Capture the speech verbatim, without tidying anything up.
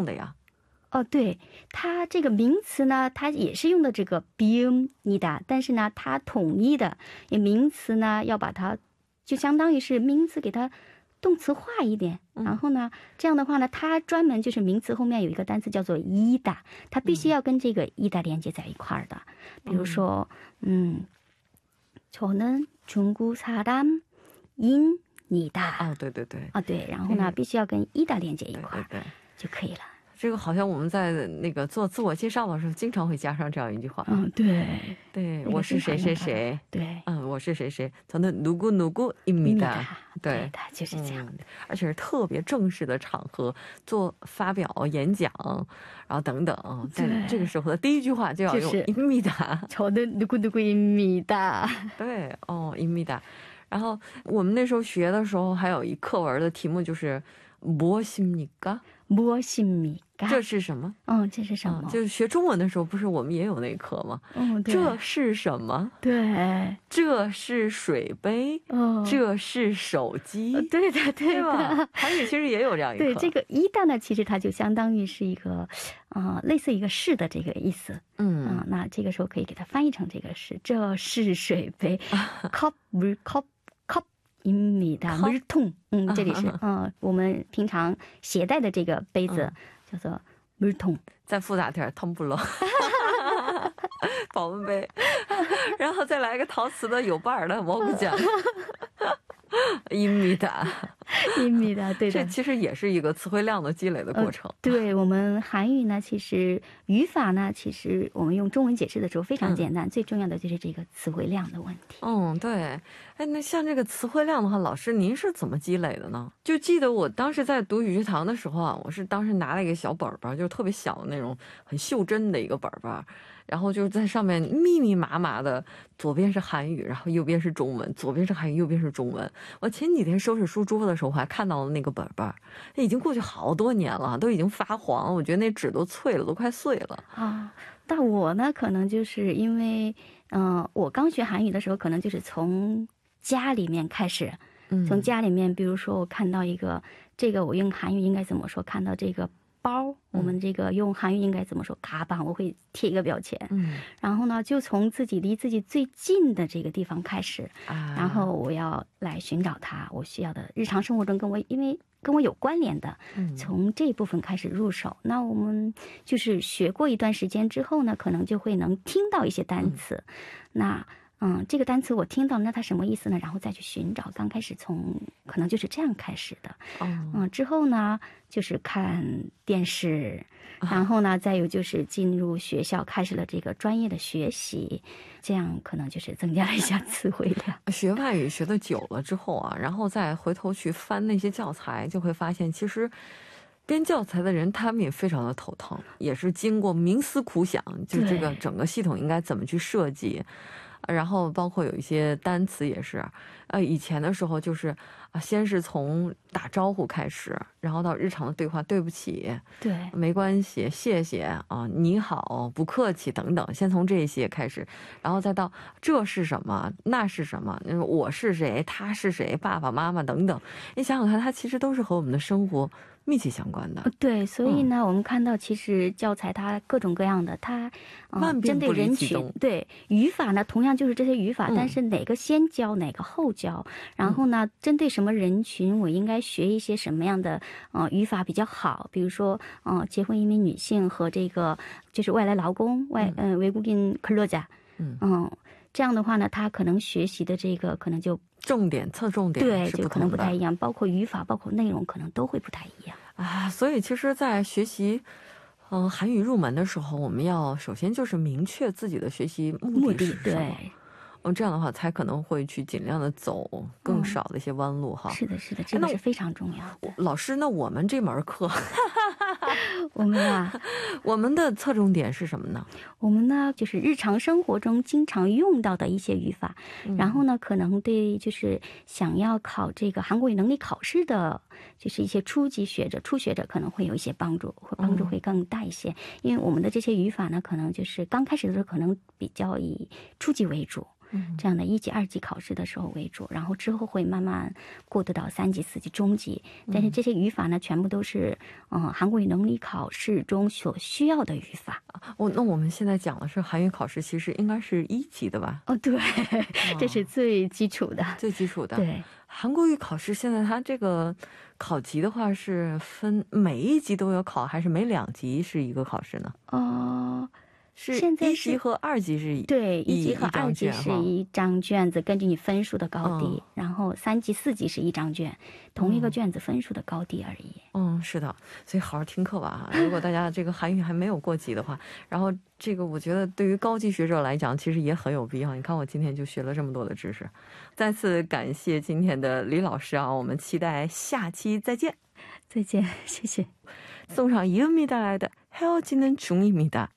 的呀。 哦，对，它这个名词呢，它也是用的这个 비읍니다，但是呢，它统一的名词呢，要把它就相当于是名词给它动词化一点，然后呢，这样的话呢，它专门就是名词后面有一个单词叫做이다，它必须要跟这个이다连接在一块儿的。比如说，嗯，저는 중국 사람입니다。 哦，对对对， 啊对，然后呢，必须要跟이다连接一块儿， 对对对， 就可以了。 这个好像我们在那个做自我介绍的时候经常会加上这样一句话。 嗯，对对，我是谁谁谁， 对， 嗯，我是谁谁，저는 누구 누구입니다。对， 就是这样的， 而且是特别正式的场合做发表演讲，然后等等，在这个时候的第一句话就要用입니다。 저는 누구 누구입니다。 对，哦，입니다。然后我们那时候学的时候还有一课文的题目就是무엇입니까？ 무엇입니까？ 这是什么？ 嗯，这是什么？ 就是学中文的时候不是我们也有那课吗？ 嗯，对， 这是什么？ 对， 这是水杯，这是手机。 对的，对的， 韩语其实也有这样一课。 对，这个이다呢，其实它就相当于是一个呃类似一个是的这个意思。嗯，那这个时候可以给它翻译成这个是，这是水杯，cup 물 cup 입니다，물통。嗯，这里是嗯我们平常携带的这个杯子叫做물통。 再复杂点텀블러，保温杯，然后再来一个陶瓷的有把的蘑菇酱。입니다， 입니다，对的， 这其实也是一个词汇量的积累的过程。 呃、对，我们韩语呢，其实语法呢，其实我们用中文解释的时候非常简单，嗯、最重要的就是这个词汇量的问题。 嗯，对。哎，那像这个词汇量的话，老师您是怎么积累的呢？就记得我当时在读语学堂的时候啊，我是当时拿了一个小本本，就是特别小的那种很袖珍的一个本本，然后就是在上面密密麻麻的，左边是韩语，然后右边是中文，左边是韩语，右边是中文。我前几天收拾书桌的时候，我还看到了那个本本，已经过去好多年了，都已经发黄了，我觉得那纸都脆了，都快碎了啊。但我呢，可能就是因为，嗯、呃，我刚学韩语的时候，可能就是从家里面开始，从家里面，比如说我看到一个这个，我用韩语应该怎么说？看到这个包，我们这个用韩语应该怎么说？卡板，我会贴一个标签。嗯，然后呢，就从自己离自己最近的这个地方开始，啊、然后我要来寻找它，我需要的日常生活中跟我因为跟我有关联的，从这一部分开始入手。那我们就是学过一段时间之后呢，可能就会能听到一些单词，嗯、那。嗯，这个单词我听到，那它什么意思呢？然后再去寻找。刚开始从可能就是这样开始的。哦、嗯，之后呢就是看电视，然后呢再有就是进入学校，开始了这个专业的学习，这样可能就是增加了一下词汇量。 学外语学的久了之后啊，然后再回头去翻那些教材，就会发现其实。编教材的人他们也非常的头疼，也是经过冥思苦想，就这个整个系统应该怎么去设计，然后包括有一些单词也是，呃，以前的时候就是啊，先是从打招呼开始，然后到日常的对话，对不起， 对， 没关系，谢谢啊，你好，不客气等等，先从这些开始，然后再到这是什么，那是什么，我是谁，他是谁，爸爸妈妈等等，你想想看，它其实都是和我们的生活密切相关的。 对，所以呢、嗯、我们看到其实教材它各种各样的，它、呃、针对人群，对语法呢同样就是这些语法、嗯、但是哪个先教哪个后教，然后呢、嗯、针对什么人群我应该学一些什么样的呃语法比较好，比如说呃结婚移民女性和这个就是外来劳工外呃외국인 근로자，嗯嗯，这样的话呢他可能学习的这个可能就重点侧重点对就可能不太一样，包括语法包括内容可能都会不太一样啊。所以其实在学习嗯、呃、韩语入门的时候，我们要首先就是明确自己的学习目的是什么，对，嗯，这样的话才可能会去尽量的走更少的一些弯路哈、嗯。 是的，是的，这个是非常重要的。 老师，那我们这门课， 我们啊， 我们的侧重点是什么呢？ 我们呢，就是日常生活中经常用到的一些语法，嗯、然后呢，可能对就是想要考这个韩国语能力考试的，就是一些初级学者、初学者可能会有一些帮助，会帮助会更大一些。嗯、因为我们的这些语法呢，可能就是刚开始的时候可能比较以初级为主。 这样的一级、二级考试的时候为主，然后之后会慢慢过渡到三级、四级、中级。但是这些语法呢，全部都是嗯韩国语能力考试中所需要的语法。 哦，那我们现在讲的是韩语考试，其实应该是一级的吧？ 哦，对，这是最基础的， 最基础的。 对， 韩国语考试现在它这个考级的话是分每一级都有考，还是每两级是一个考试呢？ 哦。 是现在一级和二级是对，一级和二级是一张卷子，根据你分数的高低，然后三级、四级是一张卷，同一个卷子分数的高低而已。 嗯，是的，所以好好听课吧。如果大家这个韩语还没有过级的话，然后这个我觉得对于高级学者来讲，其实也很有必要。你看我今天就学了这么多的知识，再次感谢今天的李老师啊，我们期待下期再见。 再见，谢谢。 送上이은미带来的헤어지는 중입니다。